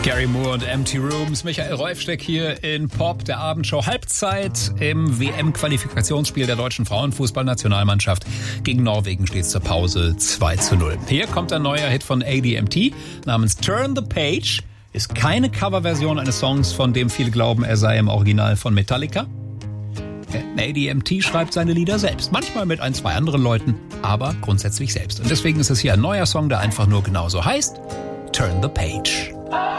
Gary Moore und Empty Rooms. Michael Reufsteck hier in Pop, der Abendshow. Halbzeit im WM-Qualifikationsspiel der deutschen Frauenfußballnationalmannschaft. Gegen Norwegen steht es zur Pause 2:0. Hier kommt ein neuer Hit von ADMT namens Turn the Page. Ist keine Coverversion eines Songs, von dem viele glauben, er sei im Original von Metallica. ADMT schreibt seine Lieder selbst. Manchmal mit ein, zwei anderen Leuten, aber grundsätzlich selbst. Und deswegen ist es hier ein neuer Song, der einfach nur genauso heißt. Turn the Page.